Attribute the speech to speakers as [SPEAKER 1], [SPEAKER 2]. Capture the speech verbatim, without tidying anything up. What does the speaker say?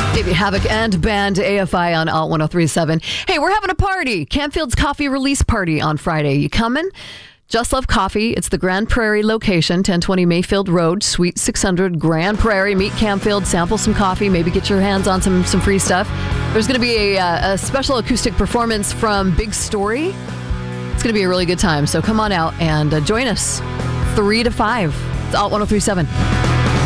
[SPEAKER 1] Davey Havoc and Band A F I on Alt ten thirty-seven. Hey, we're having a party. Campfield's Coffee Release Party on Friday. You coming? Just Love Coffee. It's the Grand Prairie location, ten twenty Mayfield Road, Suite six hundred, Grand Prairie. Meet Campfield, sample some coffee, maybe get your hands on some, some free stuff. There's going to be a, a special acoustic performance from Big Story. It's going to be a really good time. So come on out and uh, join us. three to five. It's Alt ten thirty-seven.